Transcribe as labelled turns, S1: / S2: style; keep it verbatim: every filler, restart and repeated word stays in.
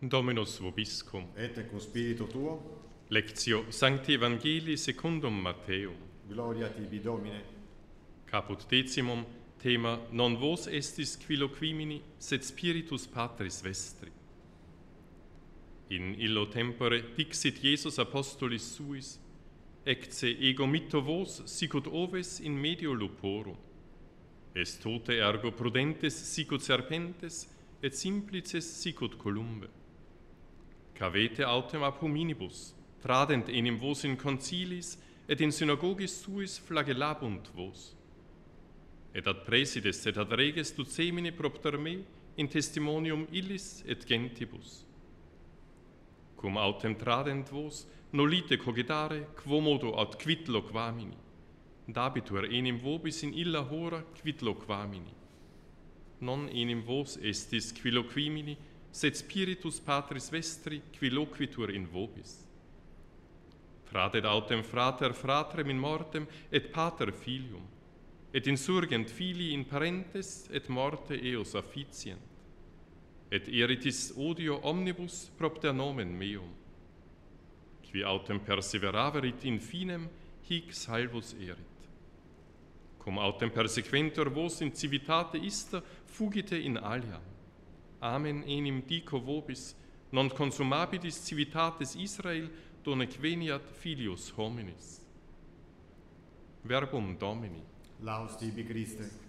S1: Dominus vobiscum.
S2: Et cum spiritu tuo,
S1: Lectio Sancti Evangelii secundum Matteum.
S2: gloria tibi Domine.
S1: Caput decimum, thema non vos estis qui loquimini, sed spiritus Patris vestri. In illo tempore dixit Iesus apostolis suis, ecce ego mitto vos sicut oves in medio luporum. Est tote ergo prudentes sicut serpentes, et simplices sicut columbe. Cavete autem ab hominibus, tradent enim vos in concilis, et in synagogis suis flagellabunt vos. Et ad presides et ad reges ducemini propter me, in testimonium illis et gentibus. Cum autem tradent vos, nolite cogitare, quomodo aut quid loquamini. Dabitur enim vobis in illa hora quid loquamini. Non enim vos estis qui loquimini, sed spiritus Patris vestri qui loquitur in vobis. Tradet autem frater fratrem in mortem, et pater filium, et insurgent filii in parentes, et morte eos afficient. Et eritis odio omnibus propter nomen meum. Qui autem perseveraverit in finem, hic salvus erit. Cum autem persequentur vos in civitate ista, fugite in aliam. Amen enim dico vobis, non consumabilis civitates Israel, donec veniat filius hominis. Verbum Domini.
S2: Laus tibi Christe.